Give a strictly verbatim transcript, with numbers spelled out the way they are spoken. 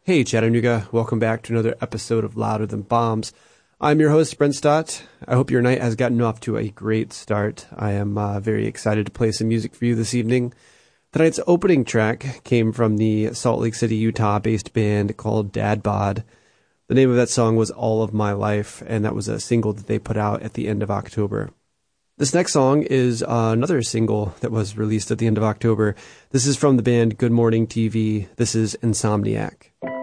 Hey Chattanooga, welcome back to another episode of Louder Than Bombs. I'm your host, Brent Stott. I hope your night has gotten off to a great start. I am uh, very excited to play some music for you this evening. Tonight's opening track came from the Salt Lake City, Utah-based band called Dad Bod. The name of that song was All of My Life, and that was a single that they put out at the end of October. This next song is uh, another single that was released at the end of October. This is from the band Good Morning T V. This is Insomniac.